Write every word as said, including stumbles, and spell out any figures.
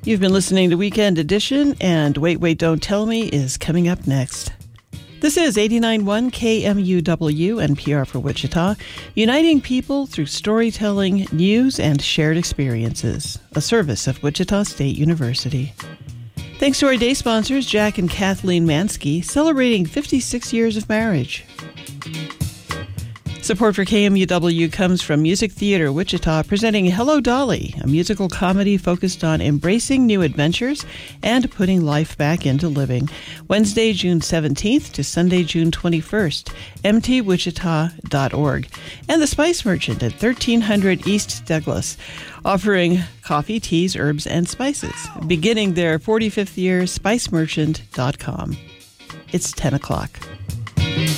You've been listening to Weekend Edition, and Wait, Wait, Don't Tell Me is coming up next. This is eighty-nine point one K M U W, N P R for Wichita, uniting people through storytelling, news, and shared experiences, a service of Wichita State University. Thanks to our day sponsors, Jack and Kathleen Mansky, celebrating fifty-six years of marriage. Support for K M U W comes from Music Theater Wichita, presenting Hello Dolly, a musical comedy focused on embracing new adventures and putting life back into living. Wednesday, June seventeenth to Sunday, June twenty-first, m t wichita dot org. And The Spice Merchant at thirteen hundred East Douglas, offering coffee, teas, herbs, and spices. Beginning their forty-fifth year, spice merchant dot com. It's ten o'clock.